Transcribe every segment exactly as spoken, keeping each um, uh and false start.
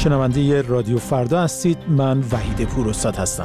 شنونده رادیو فردا هستید. من وحید پوراستاد هستم.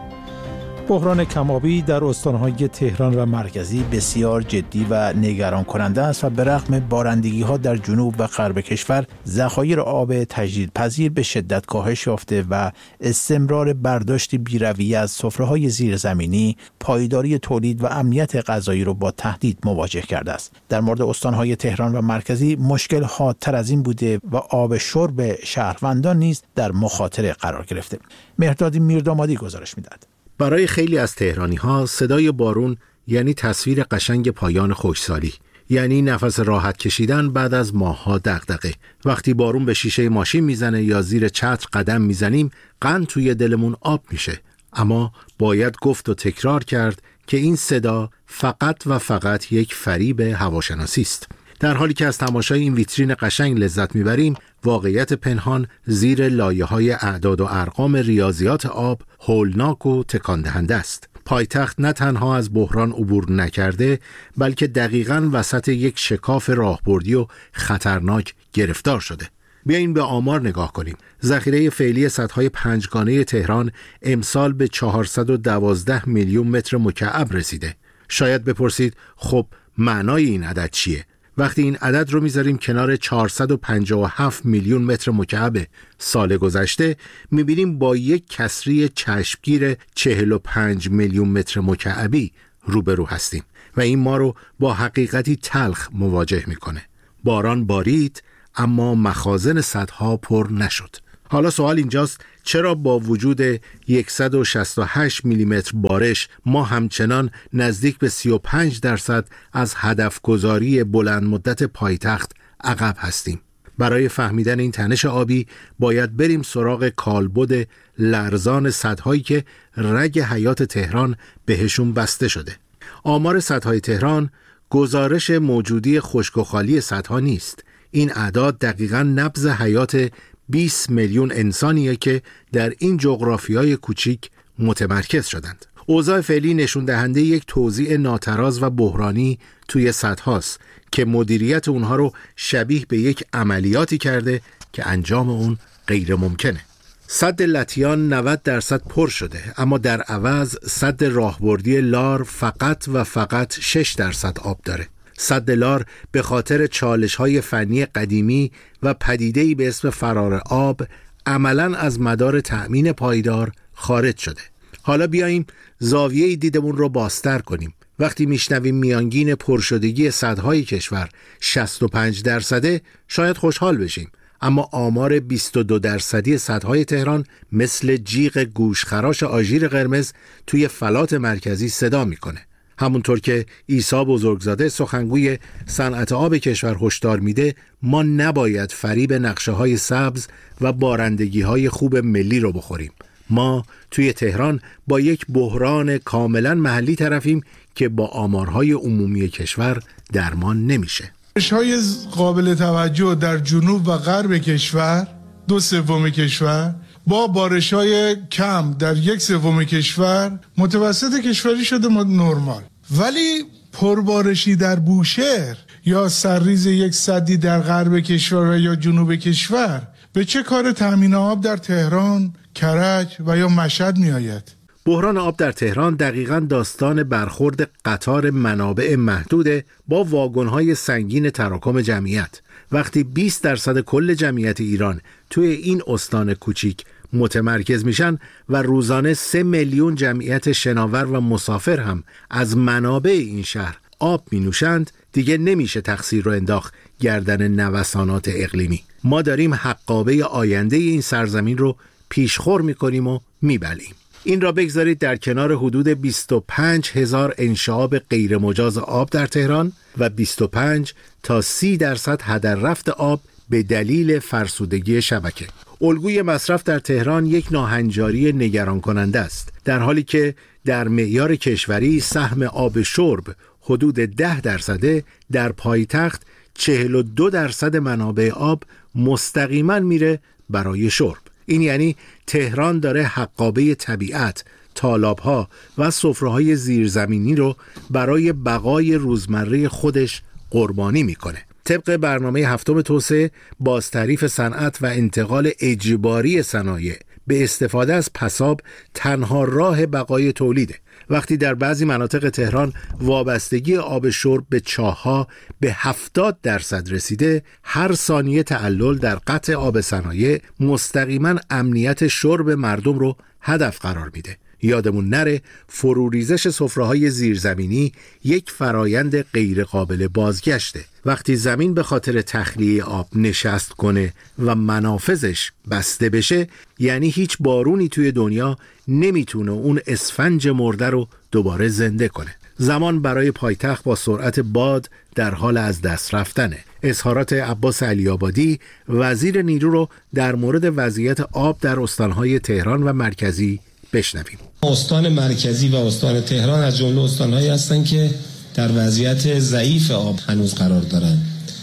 بحران کم‌آبی در استان‌های تهران و مرکزی بسیار جدی و نگران کننده است و به رغم بارندگی‌ها در جنوب و غرب کشور، ذخایر آب تجدیدپذیر به شدت کاهش یافته و استمرار برداشت بی‌رویه از سفره‌های زیرزمینی، پایداری تولید و امنیت غذایی را با تهدید مواجه کرده است. در مورد استان‌های تهران و مرکزی مشکل حادتر از این بوده و آب شرب شهروندان نیز در مخاطره قرار گرفته. مهرداد میردامادی گزارش می‌دهد. برای خیلی از تهرانی‌ها صدای بارون یعنی تصویر قشنگ پایان خشکسالی، یعنی نفس راحت کشیدن بعد از ماه‌ها دغدغه. وقتی بارون به شیشه ماشین میزنه یا زیر چتر قدم میزنیم، قند توی دلمون آب میشه. اما باید گفت و تکرار کرد که این صدا فقط و فقط یک فریب هواشناسی است. در حالی که از تماشای این ویترین قشنگ لذت میبریم، واقعیت پنهان زیر لایه‌های اعداد و ارقام ریاضیات آب هولناک و تکان دهنده است. پایتخت نه تنها از بحران عبور نکرده، بلکه دقیقاً وسط یک شکاف راهبردی و خطرناک گرفتار شده. بیاییم به آمار نگاه کنیم. ذخیره فعلی سدهای پنجگانه تهران امسال به چهارصد و دوازده میلیون متر مکعب رسیده. شاید بپرسید خب معنای این عدد چیه؟ وقتی این عدد رو میذاریم کنار چهارصد و پنجاه و هفت میلیون متر مکعب سال گذشته، میبینیم با یک کسری چشمگیر چهل و پنج میلیون متر مکعبی روبرو هستیم و این ما رو با حقیقتی تلخ مواجه میکنه. باران بارید اما مخازن سدها پر نشد. حالا سوال اینجاست چرا با وجود صد و شصت و هشت میلیمتر بارش ما همچنان نزدیک به سی و پنج درصد از هدف گذاری بلند مدت پایتخت عقب هستیم؟ برای فهمیدن این تنش آبی باید بریم سراغ کالبد لرزان سدهایی که رگ حیات تهران بهشون بسته شده. آمار سدهای تهران گزارش موجودی خشک و خالی سدها نیست. این اعداد دقیقاً نبض حیات بیست میلیون انسانیه که در این جغرافیای کوچیک متمرکز شدند. اوضاع فعلی نشون دهنده یک توزیع ناتراز و بحرانی توی سدهاست که مدیریت اونها رو شبیه به یک عملیاتی کرده که انجام اون غیر ممکنه. سد لطیان نود درصد پر شده، اما در عوض سد راهبردی لار فقط و فقط شش درصد آب داره. سد لار به خاطر چالش‌های فنی قدیمی و پدیده‌ای به اسم فرار آب عملاً از مدار تأمین پایدار خارج شده. حالا بیاییم زاویه دیدمون رو بازتر کنیم. وقتی میشنویم میانگین پرشدگی سدهای کشور شصت و پنج درصده شاید خوشحال بشیم، اما آمار بیست و دو درصدی سدهای تهران مثل جیغ گوشخراش آژیر قرمز توی فلات مرکزی صدا میکنه. همونطور که عیسی بزرگزاده سخنگوی صنعت آب کشور هشدار میده، ما نباید فریب نقشه‌های سبز و بارندگی‌های خوب ملی رو بخوریم. ما توی تهران با یک بحران کاملا محلی طرفیم که با آمارهای عمومی کشور درمان نمیشه. بارش‌های قابل توجه در جنوب و غرب کشور، دو سوم کشور، با بارش‌های کم در یک سوم کشور، متوسط کشوری شده نرمال. ولی پربارشی در بوشهر یا سرریز یک سدی در غرب کشور یا جنوب کشور به چه کار تامین آب در تهران، کرج و یا مشهد می آید؟ بحران آب در تهران دقیقاً داستان برخورد قطار منابع محدوده با واگن‌های سنگین تراکم جمعیت. وقتی بیست درصد کل جمعیت ایران توی این استان کوچیک متمرکز میشن و روزانه سه میلیون جمعیت شناور و مسافر هم از منابع این شهر آب می نوشند، دیگه نمیشه تقصیر رو انداخت گردن نوسانات اقلیمی. ما داریم حقابه آینده این سرزمین رو پیشخور میکنیم و میبلیم. این را بگذارید در کنار حدود بیست و پنج هزار انشعاب غیر مجاز آب در تهران و بیست و پنج تا سی درصد هدر رفت آب به دلیل فرسودگی شبکه. الگوی مصرف در تهران یک ناهنجاری نگران کننده است، در حالی که در معیار کشوری سهم آب شرب حدود ده درصده، در پایتخت چهل و دو درصد منابع آب مستقیما میره برای شرب. این یعنی تهران داره حقابه طبیعت، تالاب‌ها و سفره‌های زیرزمینی رو برای بقای روزمره خودش قربانی میکنه. طبق برنامه هفتم توسعه، بازتعریف صنعت و انتقال اجباری صنایع به استفاده از پساب تنها راه بقای تولیده. وقتی در بعضی مناطق تهران وابستگی آب شرب به چاه‌ها به هفتاد درصد رسیده، هر ثانیه تعلل در قطع آب صنایع مستقیما امنیت شرب مردم رو هدف قرار میده. یادمون نره فروریزش سفره‌های زیرزمینی یک فرایند غیر قابل بازگشته. وقتی زمین به خاطر تخلیه آب نشست کنه و منافذش بسته بشه، یعنی هیچ بارونی توی دنیا نمیتونه اون اسفنج مرده رو دوباره زنده کنه. زمان برای پایتخت با سرعت باد در حال از دست رفتنه. اظهارات عباس علی‌آبادی وزیر نیرو رو در مورد وضعیت آب در استان‌های تهران و مرکزی بشنویم. استان مرکزی و استان تهران از جمله استان‌هایی هستند که در وضعیت ضعیف آب هنوز قرار دارند.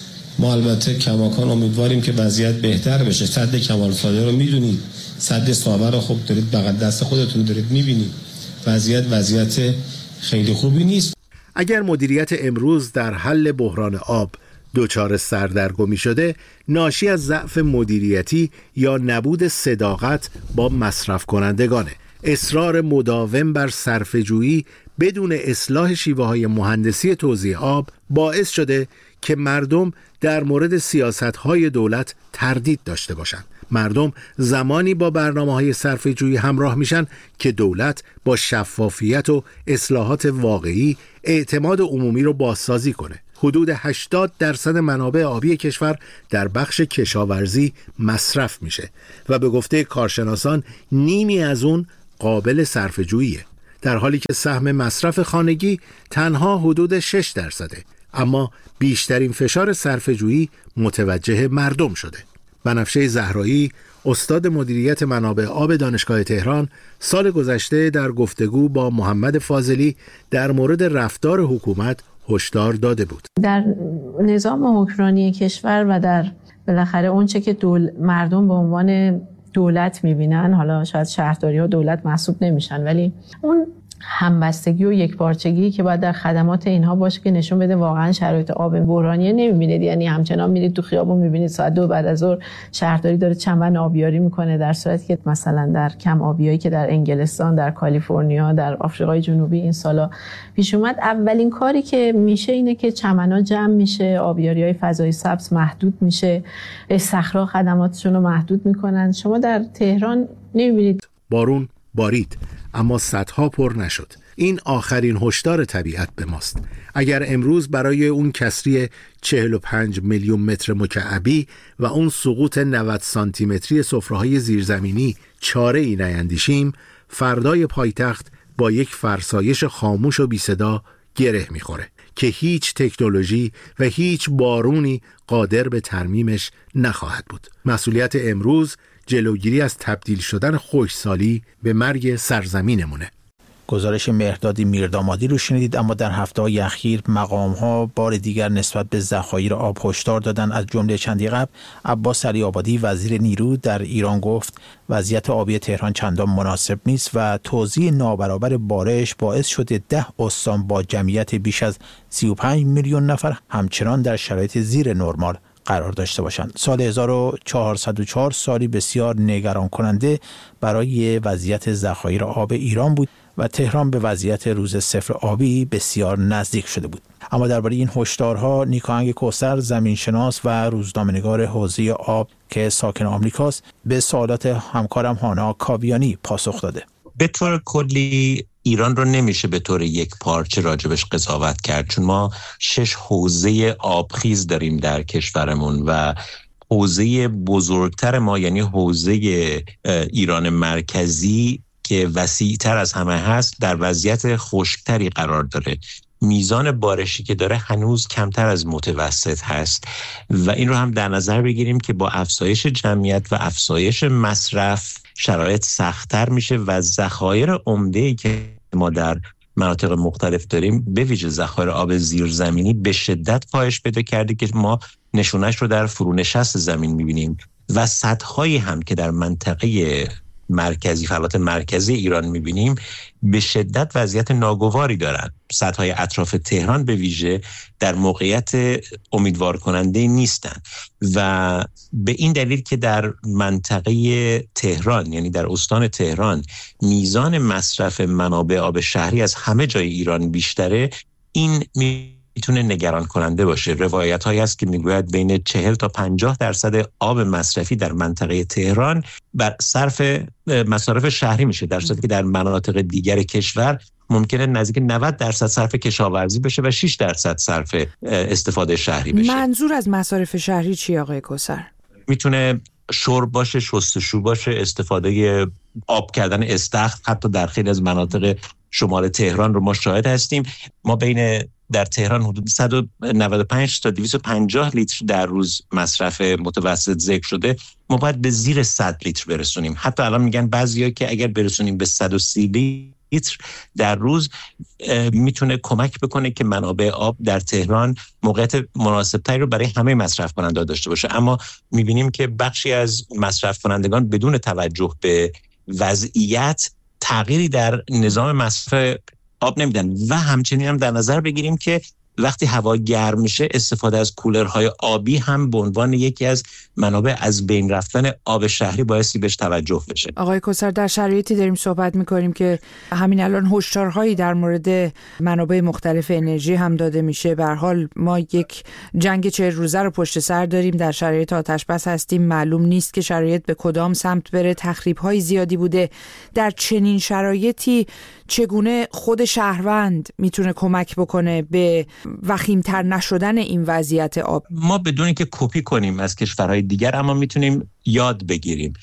ما البته کماکان امیدواریم که وضعیت بهتر بشه. سد کمال ساده رو میدونید، سد ساور رو خب دارید بغل دست خودتون دارید میبینید. وضعیت وضعیت خیلی خوبی نیست. اگر مدیریت امروز در حل بحران آب دچار سردرگمی شده، ناشی از ضعف مدیریتی یا نبود صداقت با مصرف کنندگانه. اصرار مداوم بر صرفه‌جویی بدون اصلاح شیوه‌های مهندسی توزیع آب باعث شده که مردم در مورد سیاست‌های دولت تردید داشته باشند. مردم زمانی با برنامه‌های صرفه‌جویی همراه میشن که دولت با شفافیت و اصلاحات واقعی اعتماد عمومی رو بازسازی کنه. حدود هشتاد درصد منابع آبی کشور در بخش کشاورزی مصرف میشه و به گفته کارشناسان نیمی از اون قابل صرفه‌جوییه، در حالی که سهم مصرف خانگی تنها حدود شش درصده. اما بیشترین فشار صرفه‌جویی متوجه مردم شده. بنفشه زهرایی، استاد مدیریت منابع آب دانشگاه تهران، سال گذشته در گفتگو با محمد فاضلی در مورد رفتار حکومت هشدار داده بود. در نظام حکمرانی کشور و در بالاخره اونچه که دول مردم به عنوان دولت میبینن، حالا شاید شهرداری ها دولت محسوب نمیشن، ولی اون همبستگی و یکپارچگی که باید در خدمات اینها باشه که نشون بده واقعا شرایط آب بحرانیه نمیبینید. یعنی همچنان میرید تو خیابون میبینید ساعت دو بعد از ظهر شهرداری داره چمن آبیاری میکنه، در صورتی که مثلا در کم آبیایی که در انگلستان، در کالیفرنیا، در آفریقای جنوبی این سالا پیش اومد، اولین کاری که میشه اینه که چمن‌ها جمع میشه، آبیاری‌های فضای سبز محدود میشه، صخره‌ها خدماتشون رو محدود میکنن. شما در تهران نمیبینید. بارون بارید اما سدها پر نشد. این آخرین هشدار طبیعت به ماست. اگر امروز برای اون کسری چهل و پنج میلیون متر مکعبی و اون سقوط نود سانتی متری سفره‌های زیرزمینی چاره ای نیندیشیم، فردای پایتخت با یک فرسایش خاموش و بی صدا گره میخوره که هیچ تکنولوژی و هیچ بارونی قادر به ترمیمش نخواهد بود. مسئولیت امروز جلوگیری از تبدیل شدن خشکسالی به مرگ سرزمینمونه. گزارش مهرداد میردامادی رو شنیدید. اما در هفته‌های اخیر مقام‌ها بار دیگر نسبت به ذخایر آب هشدار دادن. از جمله چندی قبل عباس علی‌آبادی وزیر نیرو در ایران گفت وضعیت آبی تهران چندان مناسب نیست و توزیع نابرابر بارش باعث شده ده استان با جمعیت بیش از سی و پنج میلیون نفر همچنان در شرایط زیر نرمال قرار داشته باشند. سال هزار و چهارصد و چهار سالی بسیار نگران کننده برای وضعیت ذخایر آب ایران بود و تهران به وضعیت روز صفر آبی بسیار نزدیک شده بود. اما درباره این هشدارها نیکاهنگ کوثر، زمینشناس و روزنامه‌نگار حوزه آب که ساکن آمریکاست، به سوالات همکارم هانا کاویانی پاسخ داده. به طور کلی ایران رو نمیشه به طور یک پارچه راجبش قضاوت کرد، چون ما شش حوزه آبخیز داریم در کشورمون و حوزه بزرگتر ما یعنی حوزه ایران مرکزی که وسیع‌تر از همه هست در وضعیت خشکتری قرار داره. میزان بارشی که داره هنوز کمتر از متوسط هست و این رو هم در نظر بگیریم که با افزایش جمعیت و افزایش مصرف شرایط سخت‌تر میشه و ذخایر عمده‌ای که ما در مناطق مختلف داریم به ویژه ذخایر آب زیرزمینی به شدت کاهش پیدا کرده که ما نشونش رو در فرونشست زمین میبینیم و سدهای هم که در منطقه مرکزی فلات مرکزی ایران میبینیم به شدت وضعیت ناگواری دارن. سدهای اطراف تهران به ویژه در موقعیت امیدوار کننده نیستن و به این دلیل که در منطقه تهران، یعنی در استان تهران، میزان مصرف منابع آب شهری از همه جای ایران بیشتره، این می میتونه نگران کننده باشه. روایت هایی هست که میگوید بین چهل تا پنجاه درصد آب مصرفی در منطقه تهران بر صرف مصارف شهری میشه، در صورتی که در مناطق دیگر کشور ممکنه نزدیک نود درصد صرف کشاورزی بشه و شش درصد صرف استفاده شهری بشه. منظور از مصارف شهری چی آقای کوثر؟ میتونه شرب باشه، شستشو باشه، استفاده آب کردن استخر، حتی در خیلی از مناطق شمال تهران رو ما شاهد هستیم. ما بین در تهران حدود صد و نود و پنج تا دویست و پنجاه لیتر در روز مصرف متوسط ذکر شده، ما باید به زیر صد لیتر برسونیم. حتی الان میگن بعضیا که اگر برسونیم به صد و سی لیتر در روز میتونه کمک بکنه که منابع آب در تهران موقعیت مناسبتری رو برای همه مصرف کننده داشته باشه. اما میبینیم که بخشی از مصرف کنندگان بدون توجه به وضعیت تغییری در نظام مصرف آب نمیدن و همچنین هم در نظر بگیریم که وقتی هوا گرم میشه استفاده از کولرهای آبی هم به عنوان یکی از منابع از بین رفتن آب شهری بایستی بهش توجه بشه. آقای کوثر، در شرایطی داریم صحبت میکنیم که همین الان هشدارهایی در مورد منابع مختلف انرژی هم داده میشه. به هر حال ما یک جنگ چهل روزه رو پشت سر داریم، در شرایط آتش بس هستیم، معلوم نیست که شرایط به کدام سمت بره، تخریب‌های زیادی بوده. در چنین شرایطی چگونه خود شهروند میتونه کمک بکنه به وخیم‌تر نشدن این وضعیت آب؟ ما بدون اینکه کپی کنیم از کشورهای دیگر، اما میتونیم یاد بگیریم.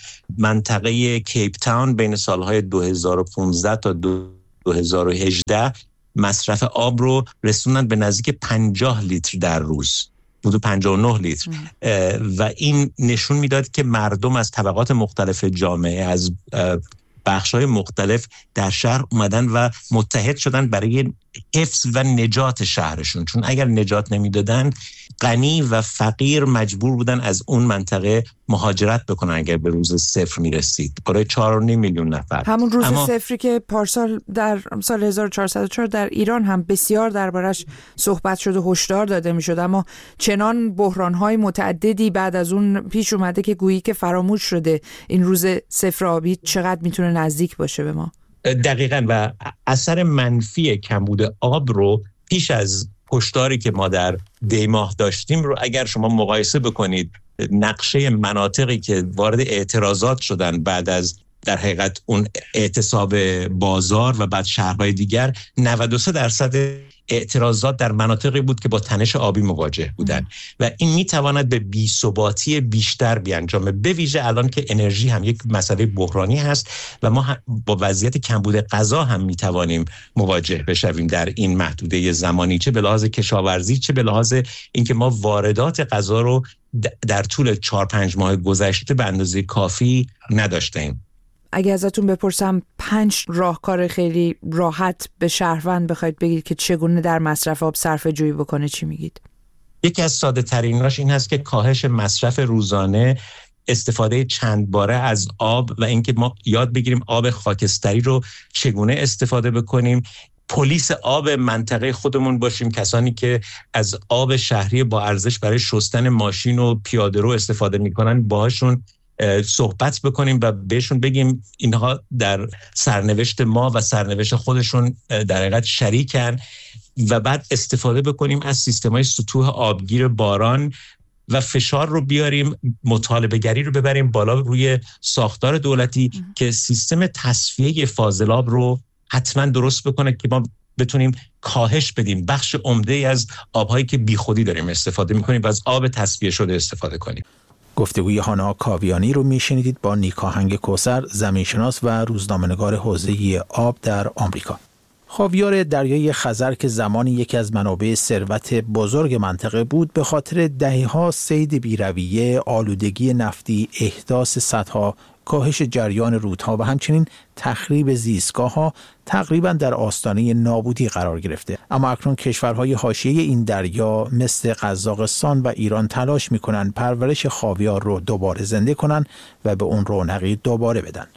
منطقه کیپ تاون بین سالهای دو هزار و پانزده تا دو هزار و هجده مصرف آب رو رسوندن به نزدیک پنجاه لیتر در روز، حدود پنجاه و نه لیتر و این نشون میداد که مردم از طبقات مختلف جامعه، از بخش‌های مختلف در شهر اومدن و متحد شدن برای حفظ و نجات شهرشون، چون اگر نجات نمیدادن غنی و فقیر مجبور بودن از اون منطقه مهاجرت بکنن اگر به روز صفر میرسید. برای چهار و نیم میلیون نفر. همون روز اما... صفری که پارسال در سال هزار و چهارصد و چهار در ایران هم بسیار دربارش صحبت شد و هشدار داده میشد، اما چنان بحران‌های متعددی بعد از اون پیش اومده که گویی که فراموش شده این روز صفر آبی چقدر میتونه نزدیک باشه به ما. دقیقاً، و اثر منفی کمبود آب رو پیش از هشداری که ما در دی ماه داشتیم رو اگر شما مقایسه بکنید، نقشه مناطقی که وارد اعتراضات شدن بعد از در حقیقت اون اعتصاب بازار و بعد شهرهای دیگر، نود و سه درصد اعتراضات در مناطقی بود که با تنش آبی مواجه بودن و این میتواند به بی‌ثباتی بیشتر بیانجامه، به ویژه الان که انرژی هم یک مسئله بحرانی هست و ما با وضعیت کمبود غذا هم میتوانیم مواجه بشویم در این محدوده زمانی، چه به لحاظ کشاورزی چه به لحاظ اینکه ما واردات غذا رو در طول چهار پنج ماه گذشته به اندازه کافی نداشتیم. اگه ازتون بپرسم پنج راهکار خیلی راحت به شهروند بخواید بگید که چگونه در مصرف آب صرفه جویی بکنه، چی میگید؟ یکی از ساده تریناش این هست که کاهش مصرف روزانه، استفاده چند باره از آب و اینکه ما یاد بگیریم آب خاکستری رو چگونه استفاده بکنیم. پلیس آب منطقه خودمون باشیم، کسانی که از آب شهری با ارزش برای شستن ماشین و پیاده‌رو استفاده میکنن باهاشون صحبت بکنیم و بهشون بگیم اینها در سرنوشت ما و سرنوشت خودشون در حقیقت شریکن و بعد استفاده بکنیم از سیستم‌های سطوح آبگیر باران و فشار رو بیاریم، مطالبه گری رو ببریم بالا روی ساختار دولتی که سیستم تصفیه فاضلاب رو حتما درست بکنه که ما بتونیم کاهش بدیم بخش عمده از آب‌هایی که بیخودی داریم استفاده می‌کنیم و از آب تصفیه شده استفاده کنیم. گفتگوی هانا کاویانی رو میشنیدید با نیکاهنگ کوثر، زمینشناس و روزنامه‌نگار حوزه آب در آمریکا. خاویار دریای خزر که زمانی یکی از منابع ثروت بزرگ منطقه بود، به خاطر دهه‌ها صید بی‌رویه، آلودگی نفتی، احداث سدها، کاهش جریان رودها و همچنین تخریب زیستگاه‌ها تقریباً در آستانه نابودی قرار گرفته. اما اکنون کشورهای حاشیه این دریا مثل قزاقستان و ایران تلاش می‌کنند پرورش خاویار رو دوباره زنده کنند و به اون رونقی دوباره بدن.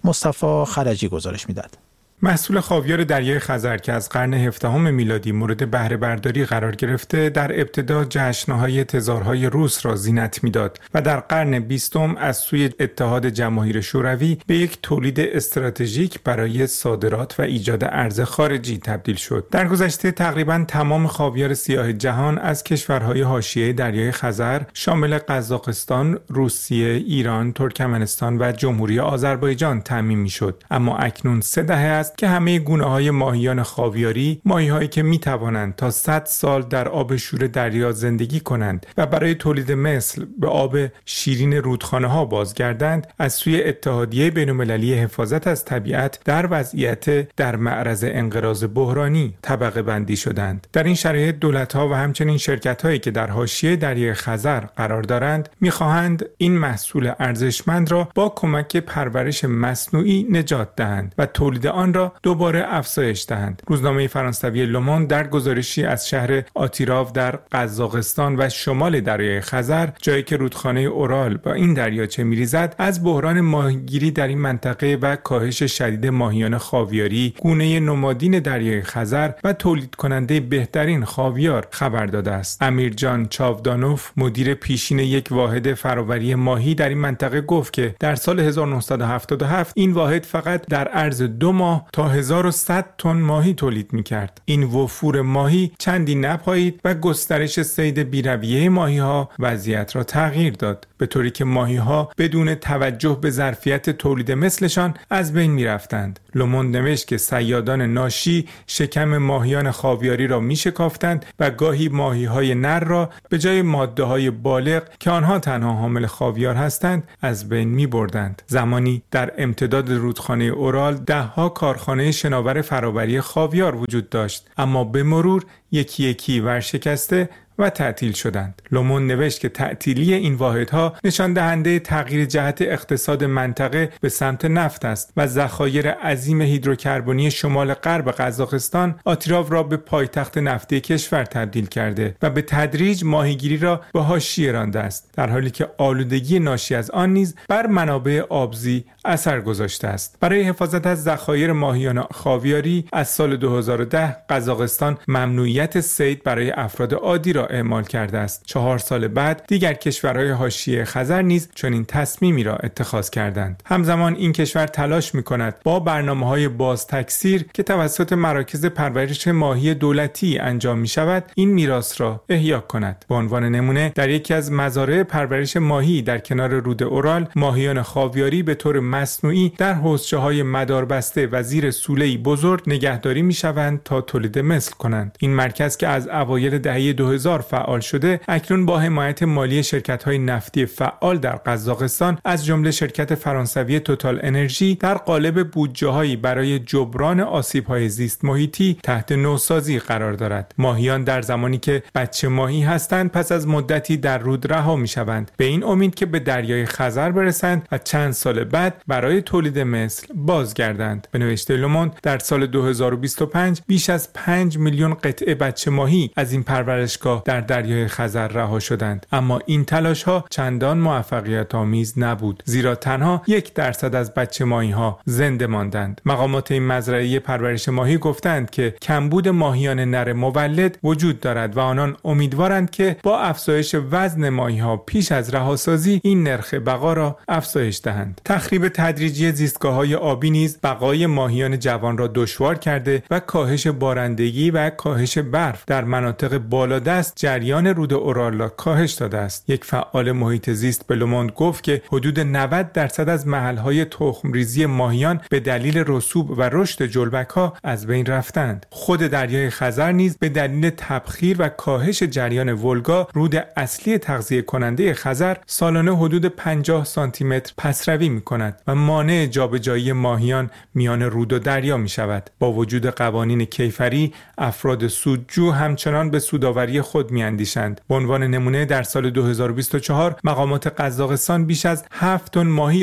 مصطفی خرجی گزارش میداد. محصول خاویار دریای خزر که از قرن هفدهم میلادی مورد بهره برداری قرار گرفته، در ابتدا جشن‌های تزارهای روس را زینت میداد و در قرن بیستم از سوی اتحاد جماهیر شوروی به یک تولید استراتژیک برای صادرات و ایجاد ارز خارجی تبدیل شد. در گذشته تقریباً تمام خاویار سیاه جهان از کشورهای حاشیه دریای خزر شامل قزاقستان، روسیه، ایران، ترکمنستان و جمهوری آذربایجان تامین میشد. اما اکنون سه دهه است که همه گونه‌های ماهیان خاویاری، ماهی‌هایی که می‌توانند تا صد سال در آب شور دریا زندگی کنند و برای تولید مثل به آب شیرین رودخانه‌ها بازگردند، از سوی اتحادیه بین‌المللی حفاظت از طبیعت در وضعیت در معرض انقراض بحرانی طبقه بندی شدند. در این شرایط دولت‌ها و همچنین شرکت‌هایی که در حاشیه دریای خزر قرار دارند می‌خواهند این محصول ارزشمند را با کمک پرورش مصنوعی نجات دهند و تولید آن را دوباره افزایش دهند. روزنامه فرانسوی لوموند در گزارشی از شهر آتیراو در قزاقستان و شمال دریای خزر، جایی که رودخانه اورال با این دریاچه می‌ریزد، از بحران ماهیگیری در این منطقه و کاهش شدید ماهیان خاویاری، گونه نمادین دریای خزر و تولید کننده بهترین خاویار خبر داده است. امیرجان چاودانوف، مدیر پیشین یک واحد فرآوری ماهی در این منطقه، گفت که در سال هزار و نهصد و هفتاد و هفت این واحد فقط در عرض دو ماه تا هزار و صد تن ماهی تولید می‌کرد. این وفور ماهی چندی نپایید و گسترش صید بی‌رویه ماهی‌ها وضعیت را تغییر داد، به طوری که ماهی‌ها بدون توجه به ظرفیت تولید مثلشان از بین می‌رفتند. لوموند نوشت که صیادان ناشی شکم ماهیان خاویاری را می‌شکافتند و گاهی ماهی‌های نر را به جای ماده‌های بالغ که آنها تنها حامل خاویار هستند از بین می‌بردند. زمانی در امتداد رودخانه اورال ده‌ها کارخانه شناور فرآوری خاویار وجود داشت، اما به مرور یکی یکی ورشکسته و تعطیل شدند. لوموند نوشت که تعطیلی این واحدها نشان دهنده تغییر جهت اقتصاد منطقه به سمت نفت است و ذخایر عظیم هیدروکربنی شمال غرب قزاقستان آتیراو را به پایتخت نفتی کشور تبدیل کرده و به تدریج ماهیگیری را به حاشیه رانده است، در حالی که آلودگی ناشی از آن نیز بر منابع آبزی اثر گذاشته است. برای حفاظت از ذخایر ماهیان خاویاری از سال دو هزار و ده قزاقستان ممنوعیت صید برای افراد عادی را اعمال کرده است. چهار سال بعد دیگر کشورهای حاشیه خزر نیز چنین تصمیمی را اتخاذ کردند. همزمان این کشور تلاش می‌کند با برنامه‌های باز تکثیر که توسط مراکز پرورش ماهی دولتی انجام می‌شود این میراث را احیا کند. به عنوان نمونه در یکی از مزارع پرورش ماهی در کنار رود اورال، ماهیان خاویاری به طور مصنوعی در حوضچه‌های مداربسته و زیر سوله‌ای بزرگ نگهداری می‌شوند تا تولید مثل کنند. این مرکز که از اوایل دهه دو هزار فعال شده، اکنون با حمایت مالی شرکت‌های نفتی فعال در قزاقستان از جمله شرکت فرانسوی توتال انرژی در قالب بودجه‌هایی برای جبران آسیب‌های زیست محیطی تحت نوسازی قرار دارد. ماهیان در زمانی که بچه ماهی هستند پس از مدتی در رود رها می‌شوند، به این امید که به دریای خزر برسند و چند سال بعد برای تولید مثل بازگردند. به نوشته لوموند در سال دو هزار و بیست و پنج بیش از پنج میلیون قطعه بچه ماهی از این پرورشگاه در دریای خزر رها شدند، اما این تلاش‌ها چندان موفقیت آمیز نبود، زیرا تنها یک درصد از بچه ماهی‌ها زنده ماندند. مقامات این مزرعه پرورش ماهی گفتند که کمبود ماهیان نر مولد وجود دارد و آنان امیدوارند که با افزایش وزن ماهی‌ها پیش از رهاسازی این نرخ بقا را افزایش دهند. تخریب تدریجی زیستگاه‌های آبی نیز بقای ماهیان جوان را دشوار کرده و کاهش بارندگی و کاهش برف در مناطق بالادست جریان رود اورال را کاهش داده است. یک فعال محیط زیست به لوموند گفت که حدود نود درصد از محل‌های تخم‌ریزی ماهیان به دلیل رسوب و رشد جلبک‌ها از بین رفتند. خود دریای خزر نیز به دلیل تبخیر و کاهش جریان ولگا، رود اصلی تغذیه کننده خزر، سالانه حدود پنجاه سانتی متر پسروی می‌کند و مانع جابجایی ماهیان میان رود و دریا می‌شود. با وجود قوانین کیفری، افراد سودجو همچنان به سودآوری خود می‌اندیشند. به عنوان نمونه در سال دو هزار و بیست و چهار مقامات قزاقستان بیش از هفت تن ماهی را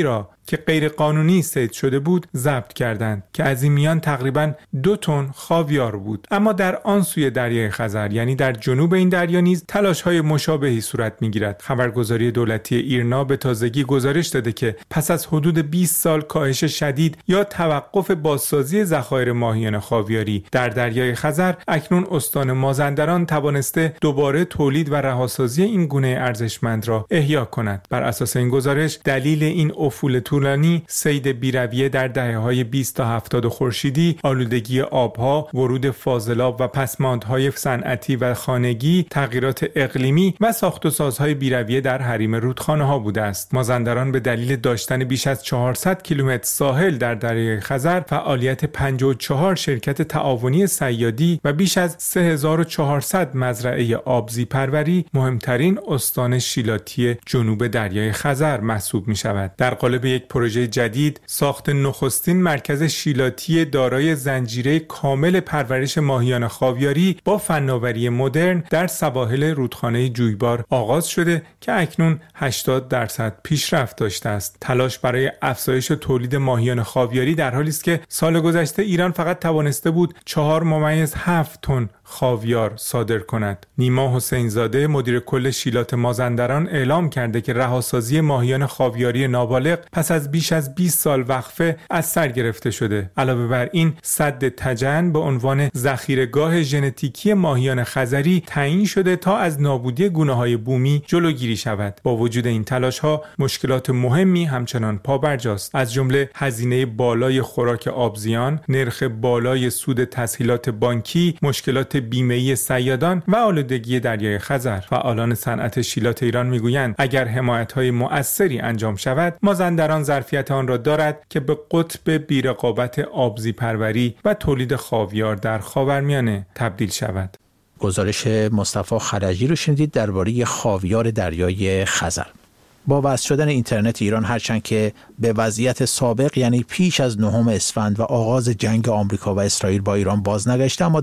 که غیر قانونی صید شده بود ضبط کردند که از این میان تقریباً دو تن خاویار بود. اما در آن سوی دریای خزر یعنی در جنوب این دریا نیز تلاش‌های مشابهی صورت می‌گیرد. خبرگزاری دولتی ایرنا به تازگی گزارش داده که پس از حدود بیست سال کاهش شدید یا توقف بازسازی ذخایر ماهیان خاویاری در دریای خزر، اکنون استان مازندران توانسته دوباره تولید و رهاسازی این گونه ارزشمند را احیا کند. بر اساس این گزارش دلیل این افول طولانی صید بی‌رویه در دهه‌های بیست تا هفتاد خورشیدی، آلودگی آبها، ورود فاضلاب و پسماندهای صنعتی و خانگی، تغییرات اقلیمی و ساخت و سازهای بی‌رویه در حریم رودخانه‌ها بوده است. مازندران به دلیل داشتن بیش از چهارصد کیلومتر ساحل در دریای خزر، فعالیت پنجاه و چهار شرکت تعاونی صیادی و بیش از سه هزار و چهارصد مزرعه آبزی پروری، مهمترین استان شیلاتی جنوب دریای خزر محسوب می شود. در قالب یک پروژه جدید، ساخت نخستین مرکز شیلاتی دارای زنجیره کامل پرورش ماهیان خاویاری با فناوری مدرن در سواحل رودخانه جویبار آغاز شده که اکنون هشتاد درصد پیشرفت داشته است. تلاش برای افزایش تولید ماهیان خاویاری در حالی است که سال گذشته ایران فقط توانسته بود چهار ممیز هفت تن خاویار صادر کند. نیما حسین زاده مدیر کل شیلات مازندران اعلام کرده که رهاسازی ماهیان خاویاری نابالغ پس از بیش از بیست سال وقفه از سر گرفته شده. علاوه بر این، سد تجن به عنوان ذخیره‌گاه ژنتیکی ماهیان خزری تعیین شده تا از نابودی گونه‌های بومی جلوگیری شود. با وجود این تلاش‌ها، مشکلات مهمی همچنان پابرجاست، از جمله هزینه بالای خوراک آبزیان، نرخ بالای سود تسهیلات بانکی، مشکلات بیمه‌ای صیادان و آلودگی دریای خزر. فعالان صنعت شیلات ایران میگویند اگر حمایت‌های مؤثری انجام شود، مازندران ظرفیت آن را دارد که به قطب بی‌رقابت آبزی پروری و تولید خاویار در خاورمیانه تبدیل شود. گزارش مصطفی خرجی رو شنیدید درباره خاویار دریای خزر. با وصل شدن اینترنت ایران، هرچند که به وضعیت سابق یعنی پیش از نهم اسفند و آغاز جنگ آمریکا و اسرائیل با ایران باز نگشته، اما